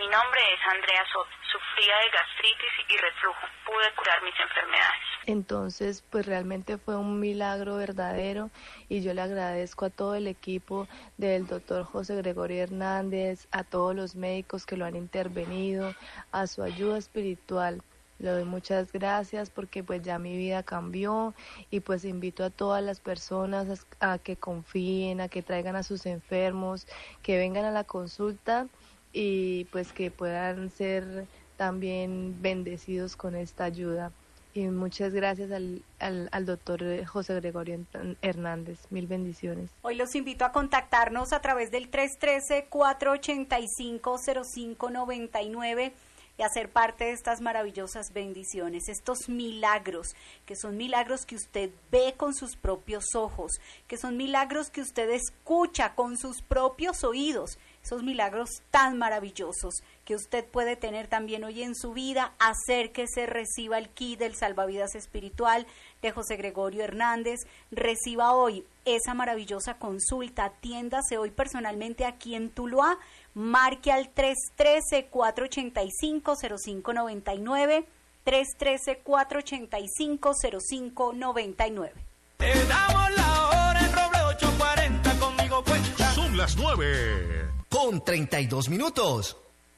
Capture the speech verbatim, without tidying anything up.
nombre es Andrea Soto. Sufría de gastritis y reflujo. Pude curar mis enfermedades. Entonces, pues realmente fue un milagro verdadero y yo le agradezco a todo el equipo del doctor José Gregorio Hernández, a todos los médicos que lo han intervenido, a su ayuda espiritual. Le doy muchas gracias porque pues ya mi vida cambió y pues invito a todas las personas a, a que confíen, a que traigan a sus enfermos, que vengan a la consulta y pues que puedan ser también bendecidos con esta ayuda. Y muchas gracias al, al, al doctor José Gregorio Hernández. Mil bendiciones. Hoy los invito a contactarnos a través del tres uno tres, cuatro ocho cinco, cero cinco nueve nueve y hacer parte de estas maravillosas bendiciones, estos milagros, que son milagros que usted ve con sus propios ojos, que son milagros que usted escucha con sus propios oídos, esos milagros tan maravillosos que usted puede tener también hoy en su vida. Acérquese, reciba el kit del salvavidas espiritual de José Gregorio Hernández, reciba hoy esa maravillosa consulta, atiéndase hoy personalmente aquí en Tuluá, marque al tres uno tres, cuatro ocho cinco, cero cinco nueve nueve, tres uno tres, cuatro ocho cinco, cero cinco nueve nueve. Te damos la hora en Roble ocho cuarenta, conmigo cuenta. Son las nueve con treinta y dos minutos.